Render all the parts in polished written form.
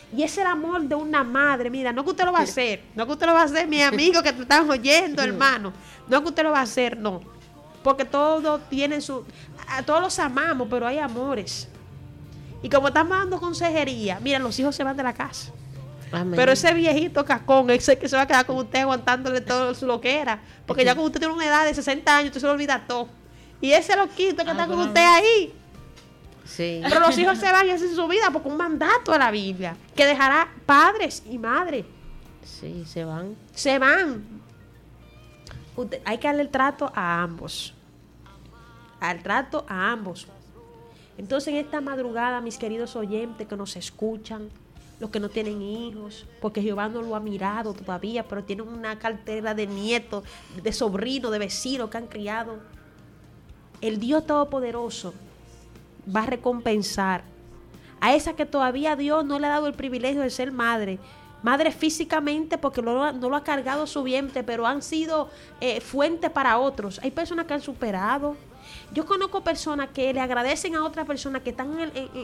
Y es el amor de una madre. Mira, no que usted lo va a hacer, no que usted lo va a hacer, mis amigos que te están oyendo, hermano. No que usted lo va a hacer, no. Porque todos tienen a todos los amamos, pero hay amores. Y como estamos dando consejería, mira, los hijos se van de la casa. Amén. Pero ese viejito cacón, ese que se va a quedar con usted aguantándole todo lo que era. Porque ya cuando usted tiene una edad de 60 años, usted se lo olvida todo. Y ese loquito que está con usted ahí. Sí. Pero los hijos se van y hacen su vida porque un mandato de la Biblia que dejará padres y madres. Sí, se van. Se van. Hay que darle el trato a ambos. Al trato a ambos. Entonces en esta madrugada, mis queridos oyentes que nos escuchan, los que no tienen hijos, porque Jehová no lo ha mirado todavía, pero tienen una cartera de nietos, de sobrinos, de vecinos que han criado. El Dios Todopoderoso va a recompensar a esa que todavía Dios no le ha dado el privilegio de ser madre. Madre físicamente porque no lo ha cargado su vientre, pero han sido fuente para otros. Hay personas que han superado. Yo conozco personas que le agradecen a otras personas que están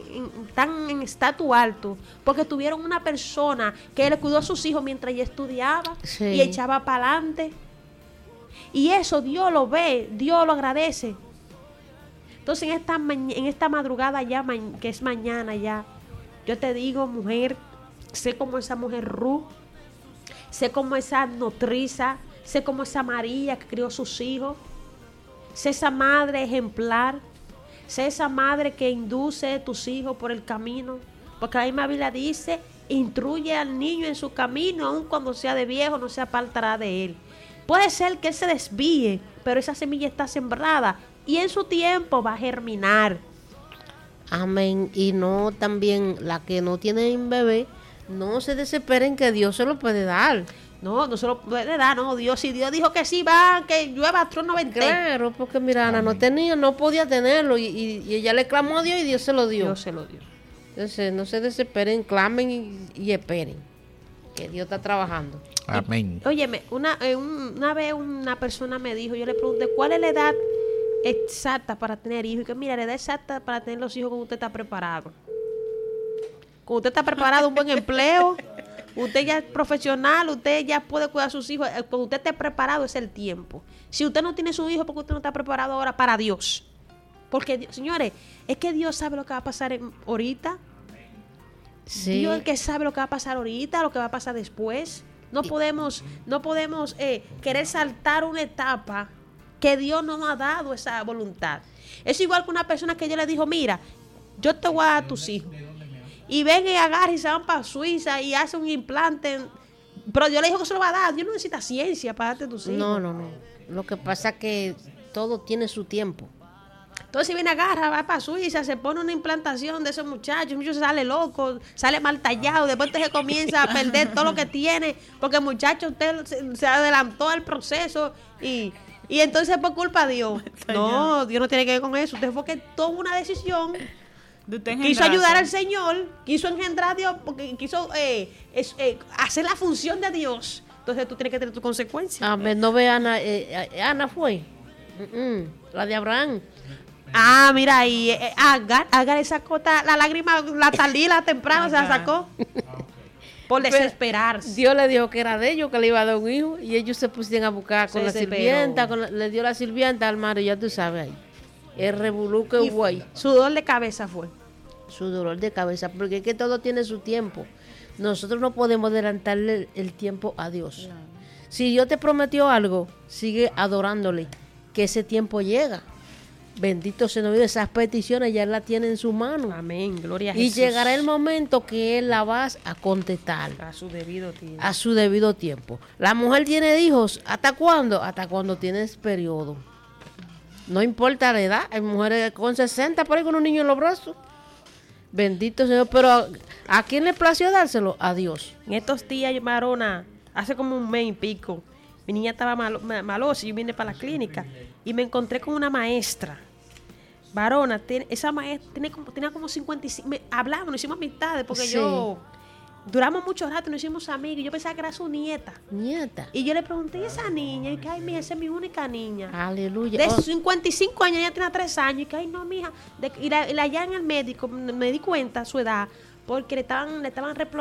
en estatus alto porque tuvieron una persona que le cuidó a sus hijos mientras ella estudiaba, sí, y echaba para adelante. Y eso Dios lo ve, Dios lo agradece. Entonces en esta madrugada ya, que es mañana ya, yo te digo, mujer, sé como esa mujer Ruth, sé como esa nodriza, sé como esa María que crió sus hijos, sé esa madre ejemplar, sé esa madre que induce a tus hijos por el camino, porque la misma Biblia dice, instruye al niño en su camino, aun cuando sea de viejo no se apartará de él. Puede ser que él se desvíe, pero esa semilla está sembrada y en su tiempo va a germinar. Amén. Y no también la que no tiene un bebé, no se desesperen que Dios se lo puede dar. No se lo puede dar, no, Dios, si Dios dijo que sí, va, que llueva, trueno, vente. Claro, porque mira, Ana no podía tenerlo y ella le clamó a Dios y Dios se lo dio. Dios se lo dio. Entonces, no se desesperen, clamen y esperen, que Dios está trabajando. Amén. Óyeme, una vez una persona me dijo, yo le pregunté, ¿cuál es la edad exacta para tener hijos? Y que mira, la edad exacta para tener los hijos cuando usted está preparado. Cuando usted está preparado, un buen empleo, usted ya es profesional, usted ya puede cuidar a sus hijos. Cuando usted esté preparado es el tiempo. Si usted no tiene su hijo, porque usted no está preparado ahora para Dios. Porque, señores, es que Dios sabe lo que va a pasar ahorita. Sí. Dios es el que sabe lo que va a pasar ahorita, lo que va a pasar después. No podemos querer saltar una etapa que Dios no nos ha dado esa voluntad. Es igual que una persona que yo le dijo, mira, yo te voy a dar a tus hijos. Y ven y agarran y se van para Suiza y hacen un implante. Pero yo le digo que se lo va a dar. Dios no necesita ciencia para darte a tus hijos. No. Lo que pasa es que todo tiene su tiempo. Entonces si viene agarra, va para Suiza, se pone una implantación de esos muchachos, el muchacho sale loco, sale mal tallado, después usted se comienza a perder todo lo que tiene, porque el muchacho usted se adelantó al proceso y entonces por culpa de Dios. No, Dios no tiene que ver con eso. Usted fue que tomó una decisión, quiso ayudar al Señor, quiso engendrar a Dios, porque quiso hacer la función de Dios. Entonces tú tienes que tener tu consecuencia. Amén. No ve Ana, Ana fue, la de Abraham. Ah, mira ahí, Agar sacó la lágrima, la talila temprano, se la sacó. Por desesperarse. Dios le dijo que era de ellos, que le iba a dar un hijo, y ellos se pusieron a buscar con la sirvienta, le dio la sirvienta al mar, y ya tú sabes ahí. El revolú que hubo ahí. Su dolor de cabeza fue. Su dolor de cabeza, porque es que todo tiene su tiempo. Nosotros no podemos adelantarle el tiempo a Dios. No. Si Dios te prometió algo, sigue adorándole, que ese tiempo llega. Bendito sea Dios, esas peticiones ya Él las tiene en su mano. Amén, gloria a Jesús. Y llegará el momento que Él la va a contestar. A su debido tiempo. A su debido tiempo. La mujer tiene hijos, ¿hasta cuándo? Hasta cuando tienes periodo. No importa la edad, hay mujeres con 60 por ahí con un niño en los brazos. Bendito sea Dios, pero ¿a quién le plació dárselo? A Dios. En estos días, Marona, hace como un mes y pico, mi niña estaba malosa y yo vine para la clínica y me encontré con una maestra. Varona, esa maestra tenía como 55. Hablamos, nos hicimos amistades porque sí. Duramos mucho rato, nos hicimos amigos. Y yo pensaba que era su nieta. Y yo le pregunté, ¿y esa niña? Y que, ay, mija, esa es mi única niña. Aleluya. De 55 años, ella tiene 3 años. Y que, ay, no, mija. Y la ya en el médico, me di cuenta su edad, porque le estaban